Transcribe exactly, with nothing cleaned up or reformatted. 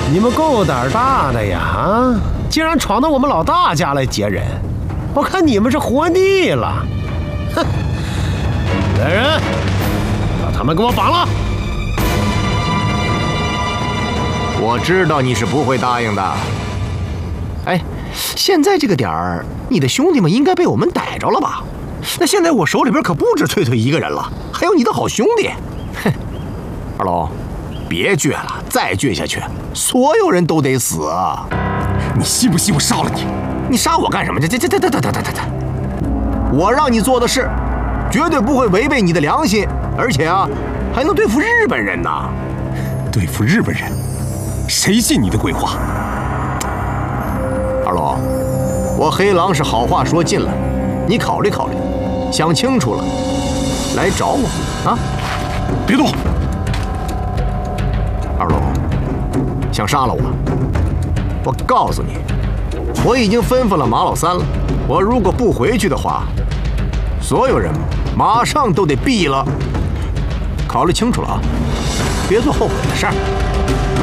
你们够胆大的呀！啊，竟然闯到我们老大家来劫人，我看你们是活腻了。哼！来人，把他们给我绑了！ 我知道你是不会答应的。哎，现在这个点儿，你的兄弟们应该被我们逮着了吧？那现在我手里边可不止翠翠一个人了，还有你的好兄弟。哼，二龙，别倔了，再倔下去，所有人都得死啊！ 你信不信我杀了你？ 你杀我干什么？这这这这这这这这这！我让你做的事，绝对不会违背你的良心，而且啊，还能对付日本人呢。 对付日本人？谁信你的鬼话？ 二龙，我黑狼是好话说尽了，你考虑考虑，想清楚了，来找我啊！ 别动！ 二龙，想杀了我？我告诉你，我已经吩咐了马老三了，我如果不回去的话，所有人马上都得毙了。考虑清楚了啊，别做后悔的事儿。